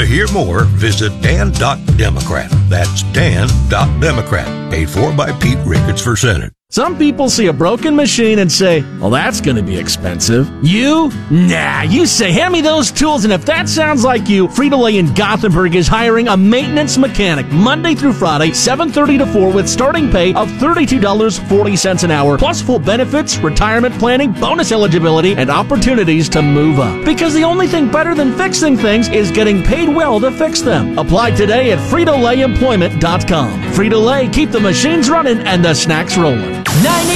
hear more, visit Dan.Democrat. That's Dan.Democrat. Paid for by Pete Ricketts for Senate. Some people see a broken machine and say, well, that's going to be expensive. You? Nah, you say, hand me those tools, and if that sounds like you, Frito-Lay in Gothenburg is hiring a maintenance mechanic Monday through Friday, 7:30 to 4, with starting pay of $32.40 an hour, plus full benefits, retirement planning, bonus eligibility, and opportunities to move up. Because the only thing better than fixing things is getting paid well to fix them. Apply today at FritoLayEmployment.com. Frito-Lay, keep the machines running and the snacks rolling. 98